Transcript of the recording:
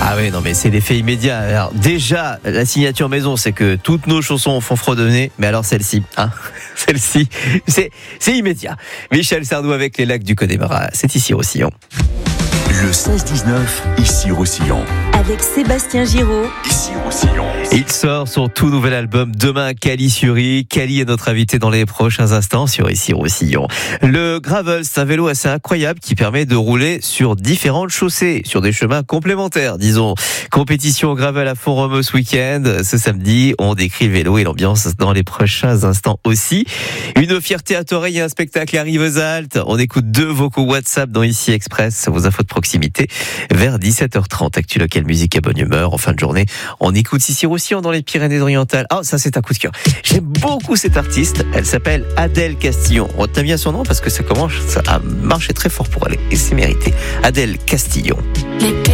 Ah oui, non mais c'est l'effet immédiat. Alors déjà, la signature maison, c'est que toutes nos chansons font fredonner, mais alors celle-ci, celle-ci, c'est immédiat. Michel Sardou avec les lacs du Connemara, c'est ici Roussillon. Le 16-19, ici Roussillon. Avec Sébastien Giraud. Ici Roussillon. Il sort son tout nouvel album demain, Cali-sur-I. Cali est notre invité dans les prochains instants sur Ici Roussillon. Le gravel, c'est un vélo assez incroyable qui permet de rouler sur différentes chaussées, sur des chemins complémentaires, disons. Compétition gravel à Font-Romeu ce week-end. Ce samedi, on décrit le vélo et l'ambiance dans les prochains instants aussi. Une fierté à Torreille, un spectacle arrive aux Altes. On écoute 2 vocaux WhatsApp dans Ici Express, vos infos de proximité, vers 17h30. Actu local, musique à bonne humeur. En fin de journée, on écoute Ici Roussillon dans les Pyrénées-Orientales. Ah, ça c'est un coup de cœur. J'aime beaucoup cette artiste. Elle s'appelle Adèle Castillon. On retient bien son nom parce que ça commence à marcher très fort pour elle. Et c'est mérité. Adèle Castillon. Les